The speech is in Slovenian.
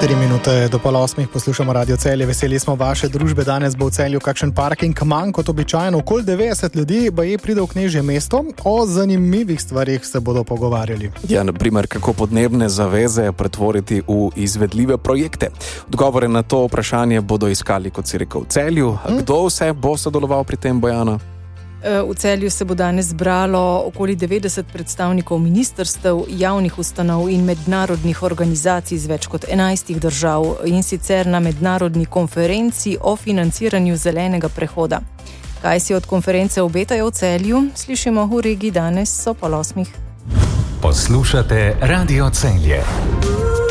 4 minute do 7:30 poslušamo Radio Celje. Veseli smo vaše družbe. Danes bo v Celju kakšen parking manj kot običajno. Okoli 90 ljudi baje pride v Knežje mesto. O zanimivih stvarih se bodo pogovarjali. Ja, na primer, kako podnebne zaveze pretvoriti v izvedljive projekte. Odgovore na to vprašanje bodo iskali, kot si rekel, v Celju. Kdo vse bo sodeloval pri tem, Bojana? V Celju se bo danes zbralo okoli 90 predstavnikov ministrstev, javnih ustanov in mednarodnih organizacij z več kot 11 držav, in sicer na mednarodni konferenci o financiranju zelenega prehoda. Kaj si od konference obetajo v Celju? Slišimo v regiji danes so 7:30. Poslušate Radio Celje.